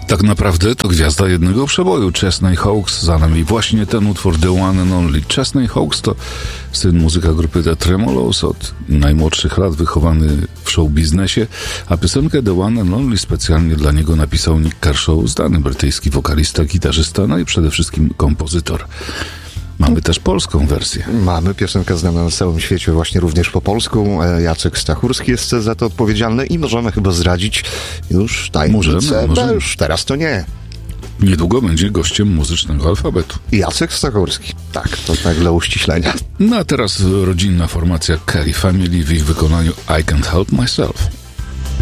Tak naprawdę to gwiazda jednego przeboju, Chesney Hawkes, za nami właśnie ten utwór The One and Only. Chesney Hawkes to syn muzyka grupy The Tremolos, od najmłodszych lat wychowany w show biznesie, a piosenkę The One and Only specjalnie dla niego napisał Nick Kershaw, znany brytyjski wokalista, gitarzysta, no i przede wszystkim kompozytor. Mamy też polską wersję. Mamy piosenkę znaną na całym świecie, właśnie również po polsku. Jacek Stachurski jest za to odpowiedzialny i możemy chyba zdradzić już tajemnicę. Możemy. Już teraz to nie. Niedługo będzie gościem muzycznego alfabetu. Jacek Stachurski. Tak, to tak dla uściślenia. No a teraz rodzinna formacja Kelly Family w ich wykonaniu I Can't Help Myself.